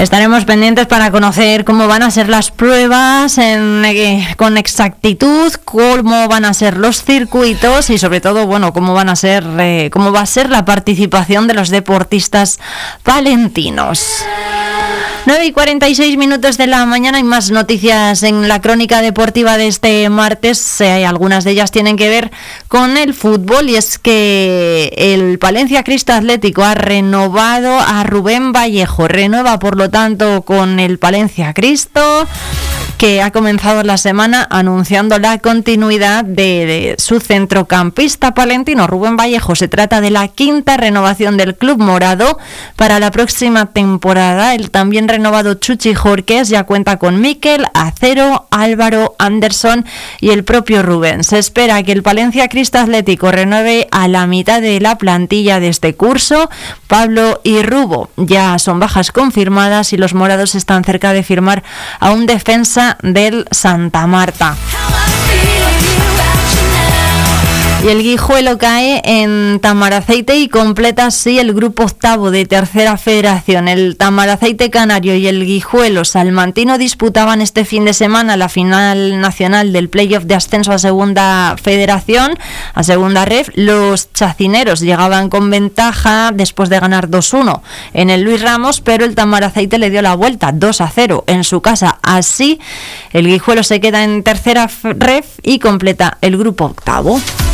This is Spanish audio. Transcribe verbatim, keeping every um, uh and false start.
Estaremos pendientes para conocer cómo van a ser las pruebas en, eh, con exactitud, cómo van a ser los circuitos y sobre todo, bueno, cómo van a ser, eh, cómo va a ser la participación de los deportistas palentinos. nueve y cuarenta y seis minutos de la mañana y más noticias en la crónica deportiva de este martes. Eh, algunas de ellas tienen que ver con el fútbol y es que el Palencia Cristo Atlético ha renovado a Rubén Vallejo. Renueva, por lo tanto, con el Palencia Cristo, que ha comenzado la semana anunciando la continuidad de, de su centrocampista palentino, Rubén Vallejo. Se trata de la quinta renovación del club morado para la próxima temporada. El también renovado Chuchi Jorques ya cuenta con Mikel, Acero, Álvaro, Anderson y el propio Rubén. Se espera que el Palencia Cristo Atlético renueve a la mitad de la plantilla de este curso. Pablo y Rubo ya son bajas confirmadas y los morados están cerca de firmar a un defensa del Santa Marta. Y el Guijuelo cae en Tamaraceite y completa así el grupo octavo de tercera federación. El Tamaraceite Canario y el Guijuelo Salmantino disputaban este fin de semana la final nacional del playoff de ascenso a segunda federación, a segunda ref. Los chacineros llegaban con ventaja después de ganar dos uno en el Luis Ramos, pero el Tamaraceite le dio la vuelta dos a cero en su casa. Así, el Guijuelo se queda en tercera ref y completa el grupo octavo.